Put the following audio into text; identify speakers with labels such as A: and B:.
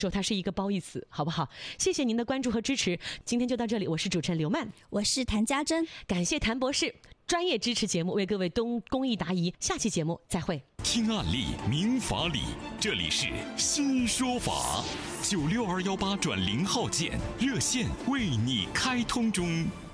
A: 说它是一个褒义词，好不好？谢谢您的关注和支持，今天就到这里，我是主持人刘曼，
B: 我是谭家珍，
A: 感谢谭博士专业支持节目，为各位公益答疑，下期节目再会。
C: 听案例明法理，这里是新说法，96218转0号键热线为你开通中。